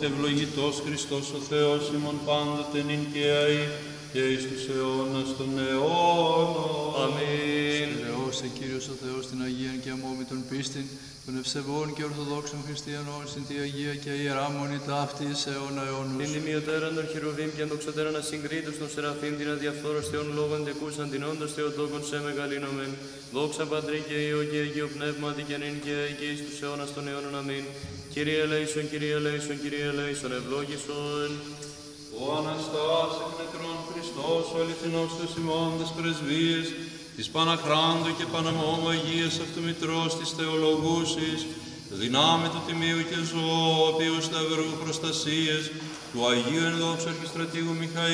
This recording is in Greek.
Ότε ευλογητός Χριστός ο Θεός ημών πάντοτε νυν και αεί και εις τους αιώνας των αιώνων. Αμήν. Στερεώσε Κύριος ο Θεός την Αγία και αμόμητον πίστην, των ευσεβών και ορθοδόξων χριστιανών στην τη Αγία και ιερά μονή ταύτη εις αιώνα αιώνους. Την ημιωτέραν των χειροβήμ και αντοξωτέραν ασυγκρίτως των Σεραφείμ, την αδιαφθόρος Θεών λόγων τεκούσαν, την όντως Θεοτόκον σε μεγαλύνομεν. Δόξα Πατρί και Υιό και Αγίο Πνεύματι και νυν και αεί και εις τους αιώνας των αιώνων. Αμήν. Κύριε ελέησον, Κύριε ελέησον, Κύριε ελέησον, ευλόγησον. Ο Αναστάς εκ νεκρών Χριστός, ο αληθινός τους ημώντες πρεσβείες, της Παναχράντου και Παναμόμου Αγίας Αυτομητρός της Θεολογούσης, δυνάμει του Τιμίου και Ζωοποιού Σταυρού προστασίες, του Αγίου Ενδόξου Αρχιστρατήγου Μιχαήλ,